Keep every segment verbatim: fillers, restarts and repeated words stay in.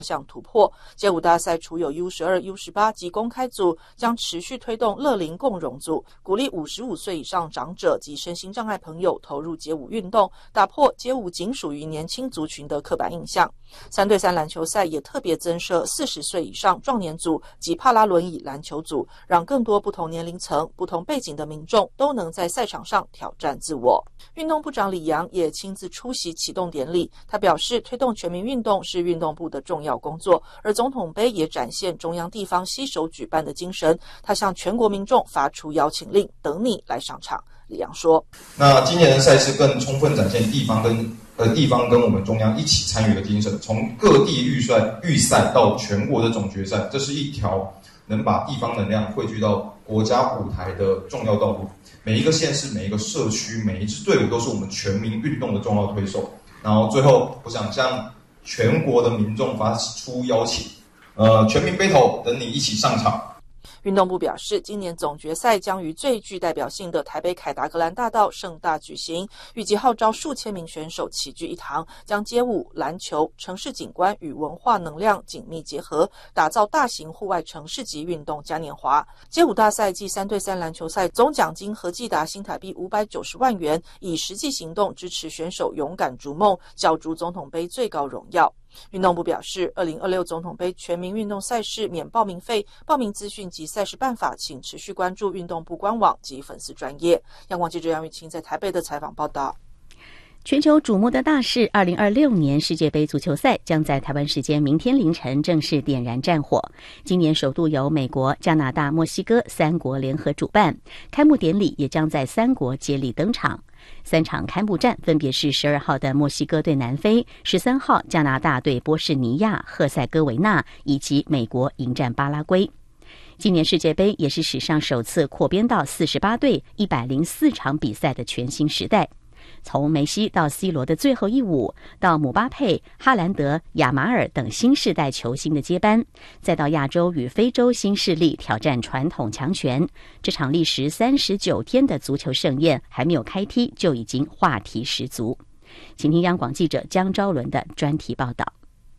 项突破。街舞大赛除有 U 十二、U 十八及公开组，将持续推动乐龄共融组，鼓励五十五岁以上长者及身心障碍朋友投入街舞运动，打破街舞仅属于年轻族群的刻板印象。三对三篮球赛也特别增设四十岁以上壮年组及帕拉轮椅篮球组，让更多不同年龄层、不同背景的民众都能在赛场上挑战自我。运动部长李扬也亲自出席启动典礼，他表示，推动全民运动是运动部的重要工作，而总统杯也展现中央地方携手举办的精神。他向全国民众发出邀请令，等你来上场。李扬说：“ 那今年的赛事更充分展现地方跟呃地方跟我们中央一起参与的精神，从各地预赛预赛到全国的总决赛，这是一条能把地方能量汇聚到国家舞台的重要道路。每一个县市、每一个社区、每一支队伍都是我们全民运动的重要推手。然后最后，我想向全国的民众发出邀请，呃，全民 battle， 等你一起上场。” 运动部表示，今年总决赛将于最具代表性的台北凯达格兰大道盛大举行，预计号召数千名选手齐聚一堂，将街舞、篮球、城市景观与文化能量紧密结合，打造大型户外城市级运动嘉年华。街舞大赛暨三对三篮球赛总奖金合计达新台币五百九十万元，以实际行动支持选手勇敢逐梦，角逐总统杯最高荣耀。运动部表示，二零二六总统杯全民运动赛事免报名费，报名资讯及赛事办法，请持续关注运动部官网及粉丝专页。央广记者杨雨晴在台北的采访报道。 全球瞩目的大事，二零二六年世界杯足球赛将在台湾时间明天凌晨正式点燃战火。今年首度由美国、加拿大、墨西哥三国联合主办，开幕典礼也将在三国接力登场。三场开幕战分别是十二号的墨西哥对南非，十三号加拿大对波士尼亚、赫塞哥维纳，以及美国迎战巴拉圭。今年世界杯也是史上首次扩编到四十八队、一百零四场比赛的全新时代。从梅西到 C 罗的最后一舞，到姆巴佩、哈兰德、亚马尔等新世代球星的接班，再到亚洲与非洲新势力挑战传统强权，这场历时三十九天的足球盛宴还没有开踢，就已经话题十足。请听央广记者江昭伦的专题报道。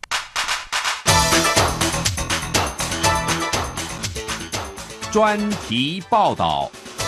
专题报道。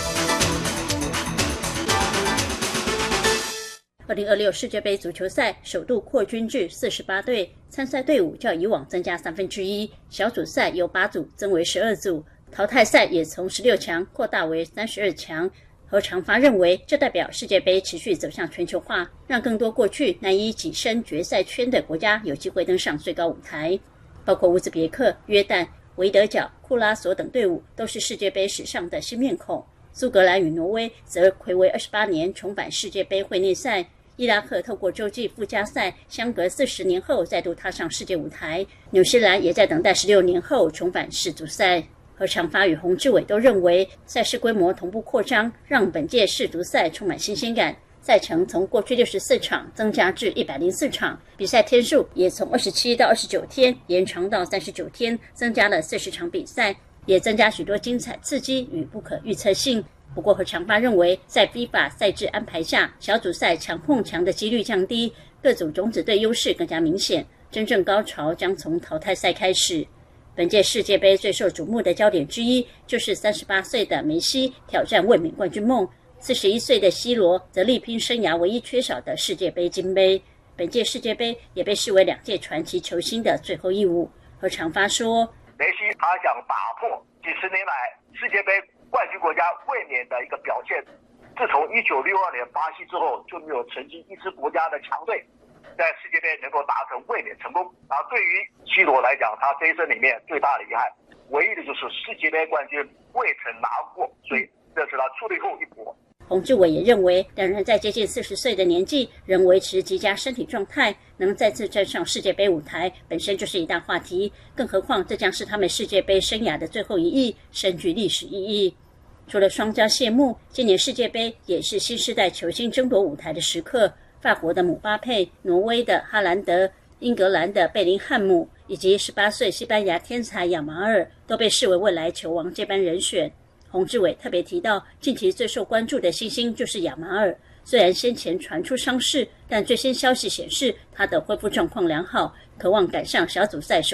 二零二六世界杯足球赛首度扩军至四十八队，参赛队伍较以往增加三分之一。小组赛由八组增为十二组，淘汰赛也从十六强扩大为三十二强。何长发认为，这代表世界杯持续走向全球化，让更多过去难以跻身决赛圈的国家有机会登上最高舞台，包括乌兹别克、约旦、维德角、库拉索等队伍都是世界杯史上的新面孔。苏格兰与挪威则睽违二十八年重返世界杯会内赛。伊拉克透过洲际附加赛，相隔四十年后再度踏上世界舞台。纽西兰也在等待十六年后重返世足赛。何长发与洪志伟都认为，赛事规模同步扩张，让本届世足赛充满新鲜感。赛程从过去六十四场增加至一百零四场，比赛天数也从二十七到二十九天延长到三十九天，增加了四十场比赛，也增加许多精彩刺激与不可预测性。不过何长发认为，在 FIFA 赛制安排下，小组赛强碰强的几率降低，各组种子队优势更加明显，真正高潮将从淘汰赛开始。本届世界杯最受瞩目的焦点之一，就是三十八岁的梅西挑战卫冕冠军梦，四十一岁的 C 罗则力拼生涯唯一缺少的世界杯金杯。本届世界杯也被视为两届传奇球星的最后一舞。何长发说， 梅西他想打破几十年来世界杯冠军国家卫冕的一个表现，自从一九六二年巴西之后，就没有曾经一支国家的强队在世界杯能够达成卫冕成功。然后对于 C 罗来讲，他这一生里面最大的遗憾，唯一的就是世界杯冠军未曾拿过，所以这是他出力后一搏。 洪志伟也认为，两人在接近四十岁的年纪仍维持极佳身体状态，能再次站上世界杯舞台，本身就是一大话题。更何况这将是他们世界杯生涯的最后一役，深具历史意义。除了双骄谢幕，今年世界杯也是新世代球星争夺舞台的时刻。法国的姆巴佩、挪威的哈兰德、英格兰的贝林汉姆，以及十八岁西班牙天才亚马尔都被视为未来球王接班人选。洪志伟特别提到，近期最受关注的新星就是亚马尔。虽然先前传出伤势，但最新消息显示他的恢复状况良好， 渴望赶上小组赛首